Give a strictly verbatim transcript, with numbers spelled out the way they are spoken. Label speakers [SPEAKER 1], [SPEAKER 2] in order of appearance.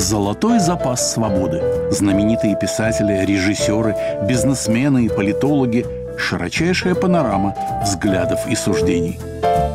[SPEAKER 1] Золотой запас свободы. Знаменитые писатели, режиссеры, бизнесмены и политологи – широчайшая панорама взглядов и суждений.